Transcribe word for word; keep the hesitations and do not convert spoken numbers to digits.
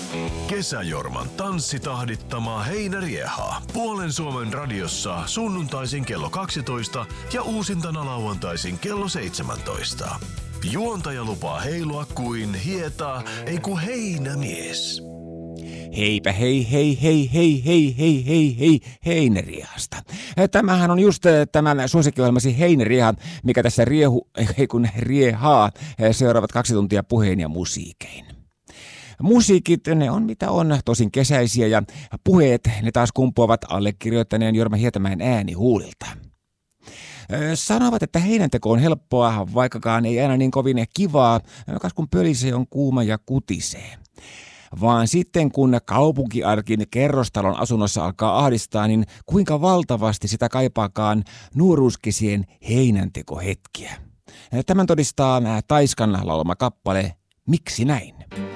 Kesäjorman tanssitahdittama Heinärieha. Puolen Suomen radiossa sunnuntaisin kello kaksitoista ja uusintana lauantaisin kello seitsemäntoista. Juontaja lupaa heilua kuin hieta, ei kun heinämies. Heipä hei hei hei hei hei hei hei hei Heinäriehasta. Tämähän on just tämän suosikkiohjelmasi Heinärieha, mikä tässä riehu, ei kun riehaa seuraavat kaksi tuntia puheen ja musiikein. Musiikit, ne on mitä on, tosin kesäisiä, ja puheet, ne taas kumpuavat allekirjoittaneen Jorma Hietamäen äänihuulilta. Sanovat, että heinänteko on helppoa, vaikkakaan ei aina niin kovin kivaa, kas kun pölisee on kuuma ja kutisee. Vaan sitten kun kaupunkiarkin kerrostalon asunnossa alkaa ahdistaa, niin kuinka valtavasti sitä kaipaakaan nuoruuskesien heinäntekohetkiä. Tämän todistaa Taiskan laulama kappale Miksi näin?